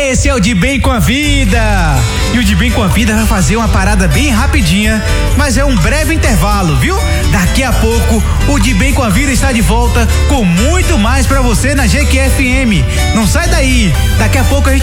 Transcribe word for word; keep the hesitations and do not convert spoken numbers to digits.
Esse é o De Bem com a Vida. E o De Bem com a Vida vai fazer uma parada bem rapidinha, mas é um breve intervalo, viu? Daqui a pouco o De Bem com a Vida está de volta com muito mais pra você na G Q F M. Não sai daí. Daqui a pouco a gente